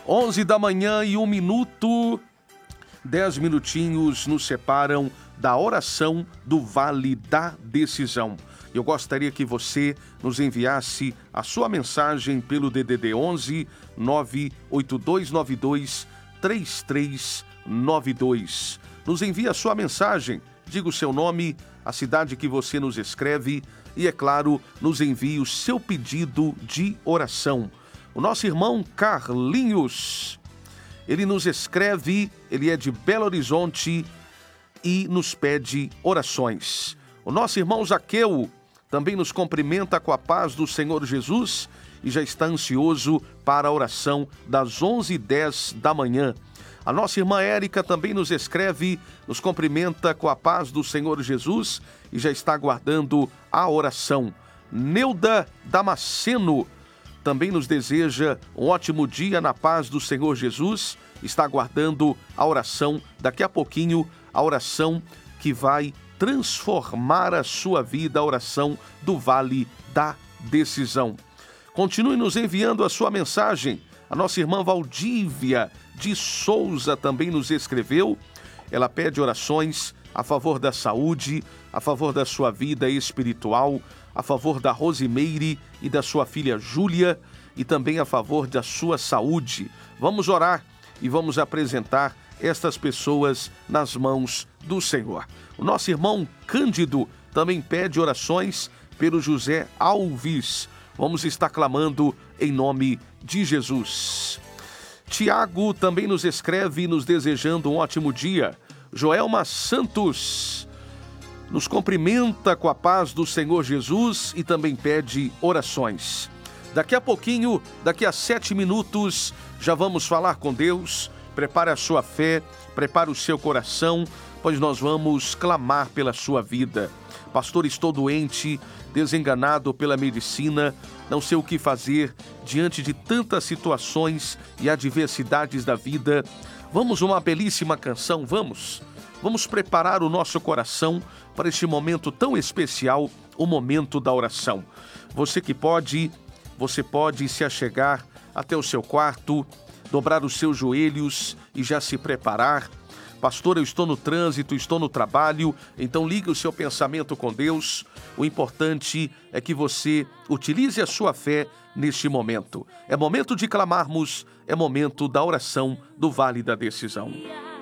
11 da manhã e 1 minuto, 10 minutinhos nos separam da oração do Vale da Decisão. Eu gostaria que você nos enviasse a sua mensagem pelo DDD 11 98292 3392. Nos envie a sua mensagem, diga o seu nome, a cidade que você nos escreve e, é claro, nos envie o seu pedido de oração. O nosso irmão Carlinhos, ele nos escreve, ele é de Belo Horizonte e nos pede orações. O nosso irmão Zaqueu também nos cumprimenta com a paz do Senhor Jesus e já está ansioso para a oração das 11h10 da manhã. A nossa irmã Érica também nos escreve, nos cumprimenta com a paz do Senhor Jesus e já está aguardando a oração. Neuda Damasceno também nos deseja um ótimo dia na paz do Senhor Jesus, está aguardando a oração, daqui a pouquinho, a oração que vai transformar a sua vida, a oração do Vale da Decisão. Continue nos enviando a sua mensagem. A nossa irmã Valdívia de Souza também nos escreveu. Ela pede orações a favor da saúde, a favor da sua vida espiritual, a favor da Rosimeire e da sua filha Júlia e também a favor da sua saúde. Vamos orar e vamos apresentar estas pessoas nas mãos do Senhor. O nosso irmão Cândido também pede orações pelo José Alves. Vamos estar clamando em nome de Jesus. Tiago também nos escreve, nos desejando um ótimo dia. Joelma Santos nos cumprimenta com a paz do Senhor Jesus e também pede orações. Daqui a pouquinho, daqui a 7 minutos, já vamos falar com Deus. Prepare a sua fé, prepare o seu coração, pois nós vamos clamar pela sua vida. Pastor, estou doente, desenganado pela medicina, não sei o que fazer diante de tantas situações e adversidades da vida. Vamos uma belíssima canção, vamos preparar o nosso coração para este momento tão especial, o momento da oração. Você pode se achegar até o seu quarto, dobrar os seus joelhos e já se preparar. Pastor, eu estou no trânsito, estou no trabalho, então ligue o seu pensamento com Deus. O importante é que você utilize a sua fé neste momento. É momento de clamarmos, é momento da oração do Vale da Decisão.